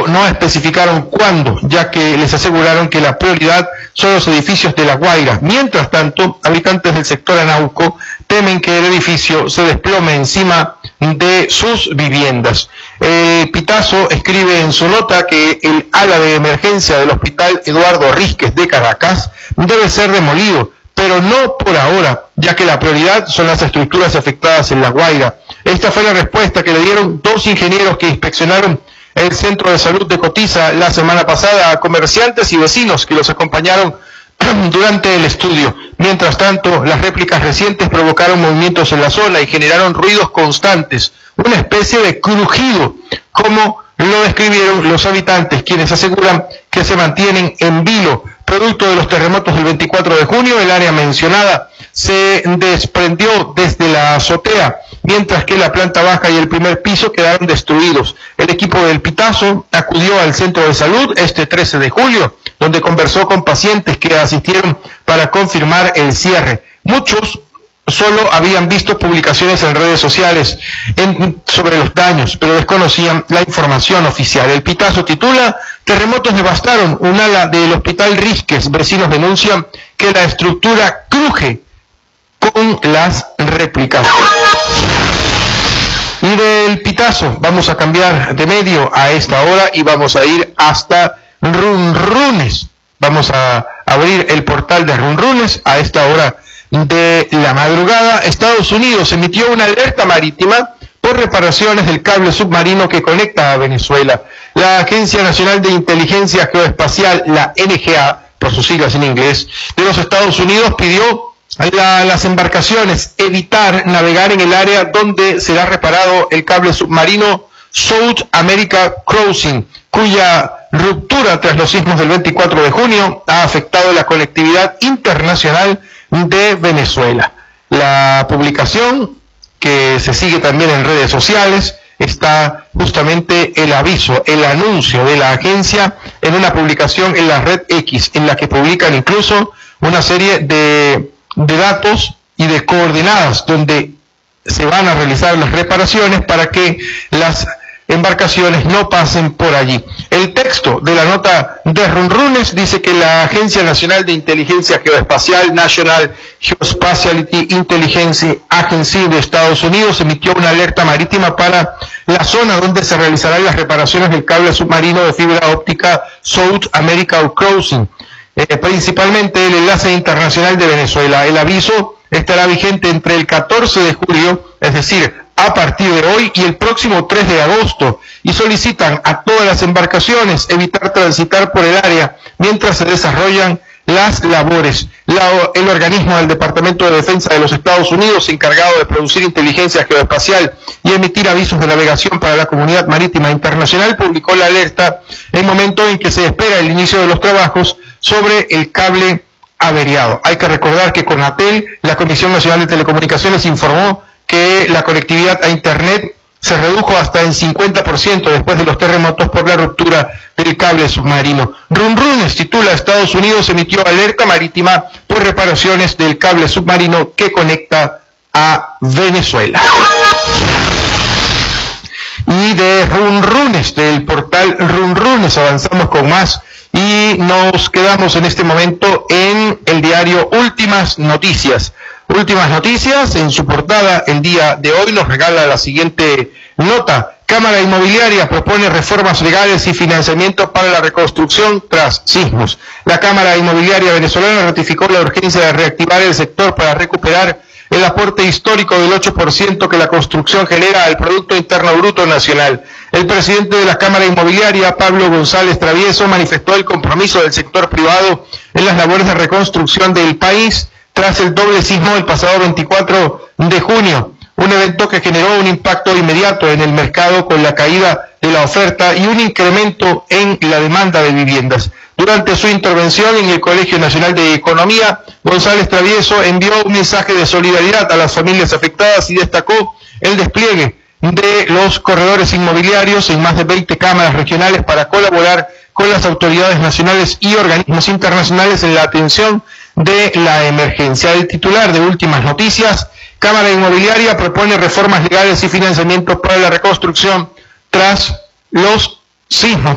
no especificaron cuándo, ya que les aseguraron que la prioridad son los edificios de La Guaira. Mientras tanto, habitantes del sector Anauco temen que el edificio se desplome encima de sus viviendas. Pitazo escribe en su nota que el ala de emergencia del Hospital Eduardo Rísquez de Caracas debe ser demolido, pero no por ahora, ya que la prioridad son las estructuras afectadas en La Guaira. Esta fue la respuesta que le dieron dos ingenieros que inspeccionaron el centro de salud de Cotiza la semana pasada a comerciantes y vecinos que los acompañaron durante el estudio. Mientras tanto, las réplicas recientes provocaron movimientos en la zona y generaron ruidos constantes, una especie de crujido, como lo describieron los habitantes, quienes aseguran que se mantienen en vilo. Producto de los terremotos del 24 de junio, el área mencionada se desprendió desde la azotea, mientras que la planta baja y el primer piso quedaron destruidos. El equipo del Pitazo acudió al centro de salud este 13 de julio, donde conversó con pacientes que asistieron para confirmar el cierre. Muchos solo habían visto publicaciones en redes sociales sobre los daños, pero desconocían la información oficial. El Pitazo titula: terremotos devastaron un ala del Hospital Rísquez. Vecinos denuncian que la estructura cruje con las réplicas. Y del Pitazo vamos a cambiar de medio a esta hora y vamos a ir hasta Runrunes. Vamos a abrir el portal de Runrunes a esta hora de la madrugada. Estados Unidos emitió una alerta marítima por reparaciones del cable submarino que conecta a Venezuela. La Agencia Nacional de Inteligencia Geoespacial, la NGA, por sus siglas en inglés, de los Estados Unidos pidió a las embarcaciones evitar navegar en el área donde será reparado el cable submarino South America Crossing, cuya ruptura tras los sismos del 24 de junio ha afectado la conectividad internacional de Venezuela. La publicación, que se sigue también en redes sociales, está justamente el aviso, el anuncio de la agencia en una publicación en la red X, en la que publican incluso una serie de datos y de coordenadas donde se van a realizar las reparaciones para que las embarcaciones no pasen por allí. El texto de la nota de Runrunes dice que la Agencia Nacional de Inteligencia Geoespacial, National Geospatial Intelligence Agency de Estados Unidos, emitió una alerta marítima para la zona donde se realizarán las reparaciones del cable submarino de fibra óptica South America Crossing, principalmente el enlace internacional de Venezuela. El aviso estará vigente entre el 14 de julio, es decir, a partir de hoy, y el próximo 3 de agosto, y solicitan a todas las embarcaciones evitar transitar por el área mientras se desarrollan las labores. El organismo del Departamento de Defensa de los Estados Unidos, encargado de producir inteligencia geoespacial y emitir avisos de navegación para la comunidad marítima internacional, publicó la alerta en el momento en que se espera el inicio de los trabajos sobre el cable averiado. Hay que recordar que CONATEL, la Comisión Nacional de Telecomunicaciones, informó que la conectividad a Internet se redujo hasta en 50% después de los terremotos por la ruptura del cable submarino. Runrunes titula: Estados Unidos emitió alerta marítima por reparaciones del cable submarino que conecta a Venezuela. Y de Runrunes, del portal Runrunes, avanzamos con más y nos quedamos en este momento en el diario Últimas Noticias. Últimas Noticias, en su portada el día de hoy, nos regala la siguiente nota: Cámara Inmobiliaria propone reformas legales y financiamiento para la reconstrucción tras sismos. La Cámara Inmobiliaria venezolana ratificó la urgencia de reactivar el sector para recuperar el aporte histórico del 8% que la construcción genera al Producto Interno Bruto Nacional. El presidente de la Cámara Inmobiliaria, Pablo González Travieso, manifestó el compromiso del sector privado en las labores de reconstrucción del país tras el doble sismo del pasado 24 de junio, un evento que generó un impacto inmediato en el mercado con la caída de la oferta y un incremento en la demanda de viviendas. Durante su intervención en el Colegio Nacional de Economía, González Travieso envió un mensaje de solidaridad a las familias afectadas y destacó el despliegue de los corredores inmobiliarios en más de 20 cámaras regionales para colaborar con las autoridades nacionales y organismos internacionales en la atención de la emergencia. El titular de Últimas Noticias: Cámara Inmobiliaria propone reformas legales y financiamientos para la reconstrucción tras los sismos